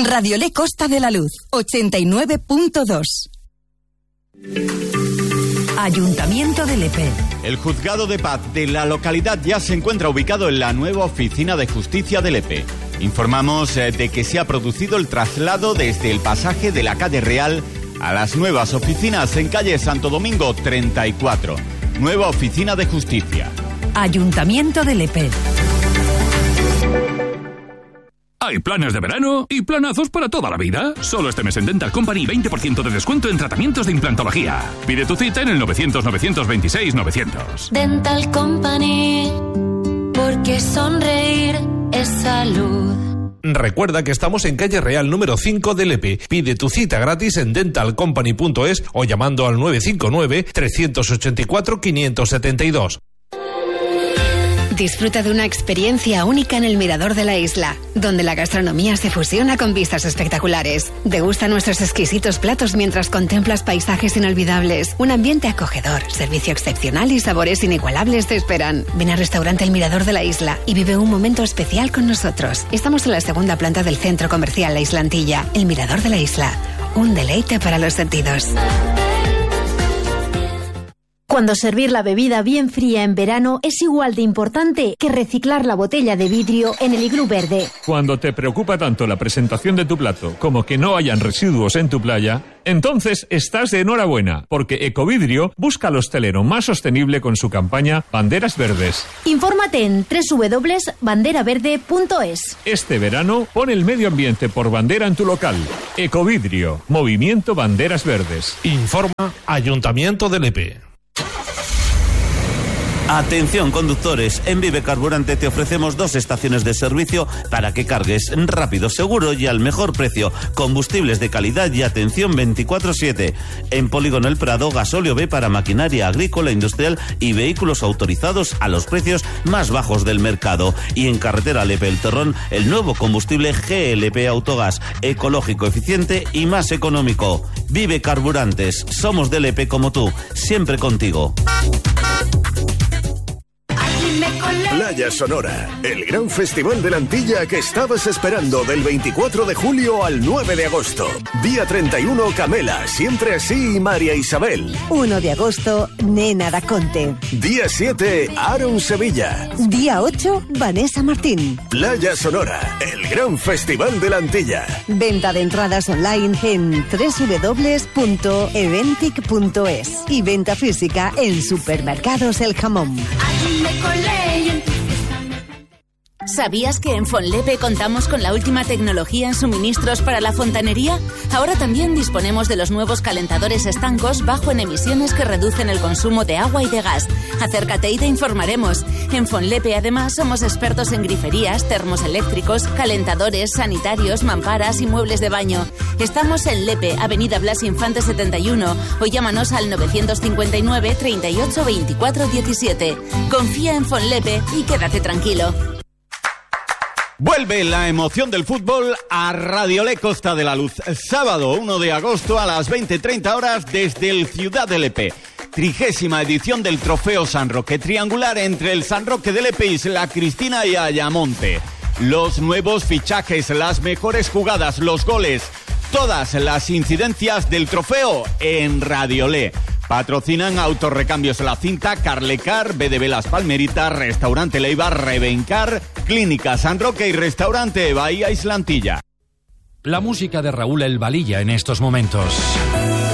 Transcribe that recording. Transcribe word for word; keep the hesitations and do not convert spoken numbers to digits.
Radiolé Costa de la Luz, ochenta y nueve punto dos. Ayuntamiento de Lepe. El juzgado de paz de la localidad ya se encuentra ubicado en la nueva oficina de justicia de Lepe. Informamos eh, de que se ha producido el traslado desde el pasaje de la calle Real a las nuevas oficinas en calle Santo Domingo treinta y cuatro. Nueva oficina de justicia. Ayuntamiento de Lepe. Hay planes de verano y planazos para toda la vida. Solo este mes en Dental Company veinte por ciento de descuento en tratamientos de implantología. Pide tu cita en el novecientos, novecientos veintiséis, novecientos. Dental Company, porque sonreír es salud. Recuerda que estamos en calle Real número cinco de Lepe. Pide tu cita gratis en dental company punto es o llamando al nueve cinco nueve, tres ocho cuatro, cinco siete dos. Disfruta de una experiencia única en el Mirador de la Isla, donde la gastronomía se fusiona con vistas espectaculares. Degusta nuestros exquisitos platos mientras contemplas paisajes inolvidables. Un ambiente acogedor, servicio excepcional y sabores inigualables te esperan. Ven al restaurante El Mirador de la Isla y vive un momento especial con nosotros. Estamos en la segunda planta del centro comercial La Islantilla. El Mirador de la Isla, un deleite para los sentidos. Cuando servir la bebida bien fría en verano es igual de importante que reciclar la botella de vidrio en el iglú verde. Cuando te preocupa tanto la presentación de tu plato como que no hayan residuos en tu playa, entonces estás de enhorabuena, porque Ecovidrio busca al hostelero más sostenible con su campaña Banderas Verdes. Infórmate en doble u doble u doble u punto bandera verde punto es. Este verano pon el medio ambiente por bandera en tu local. Ecovidrio, Movimiento Banderas Verdes. Informa Ayuntamiento de Lepe. Atención conductores, en Vive Carburante te ofrecemos dos estaciones de servicio para que cargues rápido, seguro y al mejor precio. Combustibles de calidad y atención veinticuatro siete. En Polígono El Prado, gasóleo B para maquinaria agrícola, industrial y vehículos autorizados a los precios más bajos del mercado. Y en Carretera Lepe El Terrón, el nuevo combustible G L P Autogas, ecológico, eficiente y más económico. Vive Carburantes, somos de Lepe como tú, siempre contigo. Playa Sonora, el gran festival de la Antilla que estabas esperando del veinticuatro de julio al nueve de agosto. Día treinta y uno, Camela, Siempre Así y María Isabel. uno de agosto, Nena da Conte. Día siete, Aaron Sevilla. Día ocho, Vanessa Martín. Playa Sonora, el gran festival de la Antilla. Venta de entradas online en doble u doble u doble u punto eventic punto es y venta física en Supermercados El Jamón. ¿Sabías que en Fonlepe contamos con la última tecnología en suministros para la fontanería? Ahora también disponemos de los nuevos calentadores estancos bajo en emisiones que reducen el consumo de agua y de gas. Acércate y te informaremos. En Fonlepe además somos expertos en griferías, termos eléctricos, calentadores, sanitarios, mamparas y muebles de baño. Estamos en Lepe, Avenida Blas Infante setenta y uno, o llámanos al novecientos cincuenta y nueve, treinta y ocho, veinticuatro, diecisiete. Confía en Fonlepe y quédate tranquilo. Vuelve la emoción del fútbol a Radiolé Costa de la Luz. Sábado uno de agosto a las veinte treinta horas desde el Ciudad de Lepe. Trigésima edición del Trofeo San Roque, triangular entre el San Roque de Lepe, Isla Cristina y Ayamonte. Los nuevos fichajes, las mejores jugadas, los goles, todas las incidencias del trofeo en Radiolé. Patrocinan Autorrecambios La Cinta, Carlecar, B D B Las Palmeritas, Restaurante Leiva, Revencar, Clínica San Roque y Restaurante Bahía Islantilla. La música de Raúl El Valilla en estos momentos.